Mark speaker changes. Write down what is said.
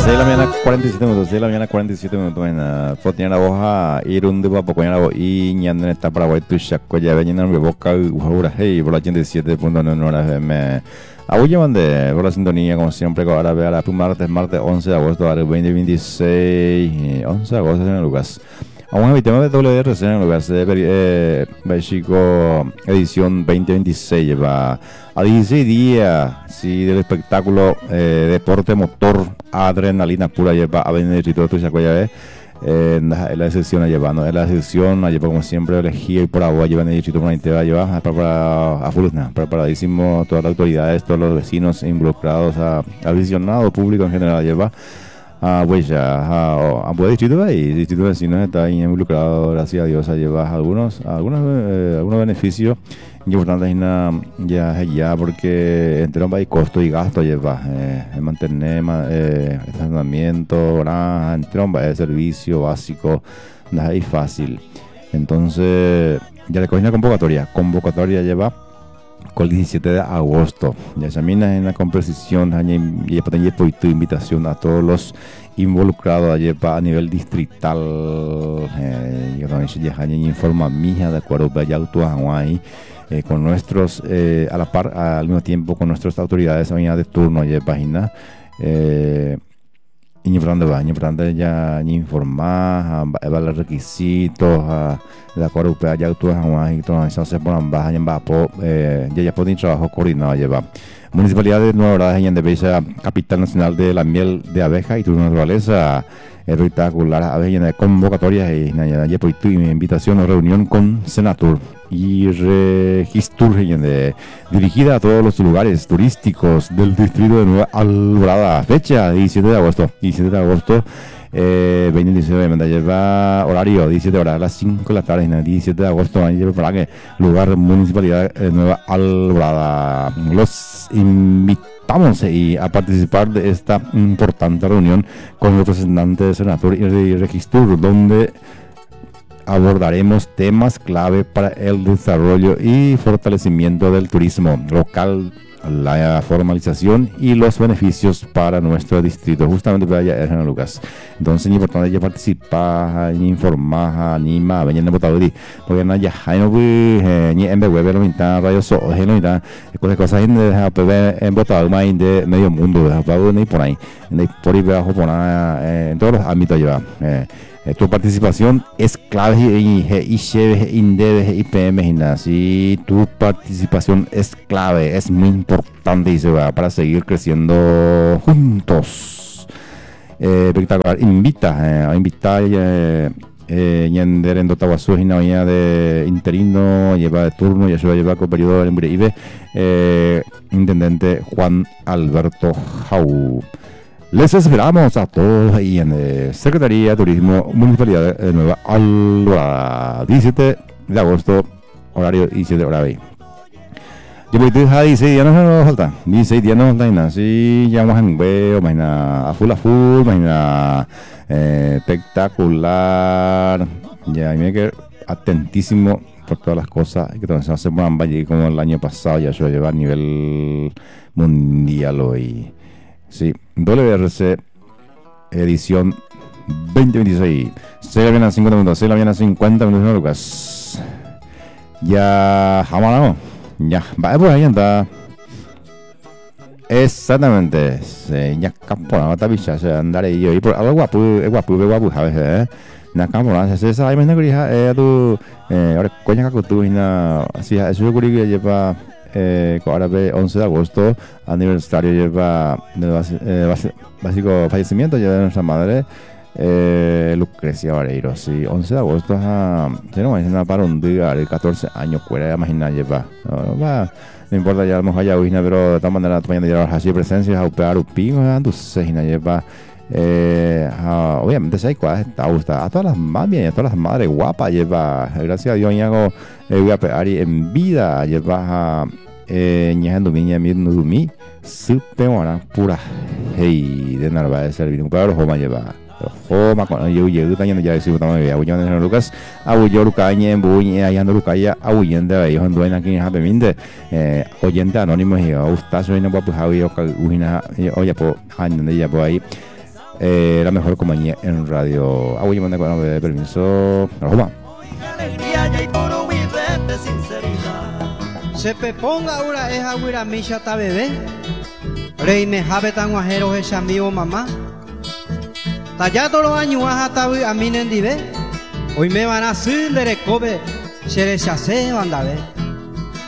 Speaker 1: 6 de la mañana, 47 minutos, 6 de la mañana, 47 minutos. Fotiana boja, irun de papocoña la y ñan está Paraguay, tu chaco, ya ven en el boca, ujura, hey, por la 87.9 horas FM. Aún llevan por la sintonía, como siempre, que ahora vea la martes 11 de agosto del 2026, 11 de agosto en Lucas. Aún evitemos de WRC en Lucas de México, edición 2026, lleva a 16 días, sí, del espectáculo deporte motor, adrenalina pura, lleva a venir y todo tu chaco, ya ves. La excepción a llevar, ¿no? La excepción a llevar como siempre elegir por agua, llevan el distrito por va a llevar a full, preparadísimo, todas las autoridades, todos los vecinos involucrados, al visionado público en general lleva pues ya a buen distrito y distrito de vecinos está involucrado, gracias a Dios, a llevar algunos beneficios importantes ya porque entre un país costo y gasto lleva mantener estacionamiento, entre un país servicio básico, nada es fácil. Entonces ya le cogí una convocatoria lleva con el 17 de agosto. Ya examina en la comprensión y tu invitación a todos los involucrados a nivel distrital. Ya informa mija de acuerdo a Hawaii. Con nuestros, a la par, al mismo tiempo con nuestras autoridades de turno y de página. Importante ya informar, evaluar requisitos, de acuerdo a ya tú y todo eso se ponen bajas en Bapo, ya pueden trabajo coordinado lleva. Municipalidad de Nueva Orleans en Devesa, capital nacional de la miel de abeja y tu naturaleza. Espectacular, a ver, de convocatorias y ya por tu invitación a reunión con Senatur y registro dirigida a todos los lugares turísticos del distrito de Nueva Alborada. Fecha 17 de agosto 2019, lleva horario 17 horas a las 5 de la tarde, 17 de agosto, para que lugar municipalidad de Nueva Alborada. Los invitamos a participar de esta importante reunión con representantes de Senatur y Registro, donde abordaremos temas clave para el desarrollo y fortalecimiento del turismo local, la formalización y los beneficios para nuestro distrito, justamente para allá en Lucas. Entonces es importante ya participar, informar, animar, venir en votador porque no ya no ni en web lo mitad radio so no mitad cosas en votador más de medio mundo ni por ahí por ahí bajo por en todos los ámbitos lleva. Tu participación es clave y PM si tu participación es clave, es muy importante y se va para seguir creciendo juntos. Espectacular. Invita Ñender en Dotaguazú y Navia de interino, lleva de turno y eso lleva con periodo en breve intendente Juan Alberto Jau. Les esperamos a todos ahí en Secretaría de Turismo, Municipalidad de Nueva Alborada, 17 de agosto, horario 17 horas 20. Yo voy a dejar 16 días, no falta, 16 días no falta nada, sí, ya vamos en veo, imagina, a full, imagina, espectacular, ya me quedé atentísimo por todas las cosas que se hacen por Valle, como el año pasado ya se lo lleva a nivel mundial hoy. Sí, WRC edición 2026. 6 de la mañana 50 minutos, 6 de la mañana 50 minutos, Lucas. Ya, jamás ya, va por ahí anda. Exactamente, ya campo, está bicha, andaré yo y por algo guapo, ¿sabes? Na campo, se sabe, me negrija, tu, ahora coña que tú, así, eso yo creo que lleva. Ahora 11 de agosto, aniversario lleva básico fallecimiento ya de nuestra madre Lucrecia Vareiro, sí, 11 de agosto no para un día de 14 años fuera, imagina lleva no importa ya vamos allá pero de todas maneras mañana llevar así presencia a operar un pingo entonces lleva obviamente sé cuál está gusta a todas las mamias y a todas las madres guapas lleva, gracias a Dios hago voy a pegar en vida lleva ñajando miña no dumi super buena pura hey de narva de servir para los homas lleva homa cuando yo también ya decimos también abuñando en Lucas abuyo lucaña en buña ayando lucaya abuyendo ahí hondo en aquí en Japeminde oyente anónimo y gusta soy no puedo javi o una oye po año de ya por ahí la mejor compañía en radio. Voy a mandar con permiso. Arroba.
Speaker 2: Se pe ponga ahora es agüira misha ta bebé. Rey me jabe tan guajero es amigo mamá. Tallá todos los años hasta a mí nendive. Hoy me van a hacer de recobe. Se les hace banda ve.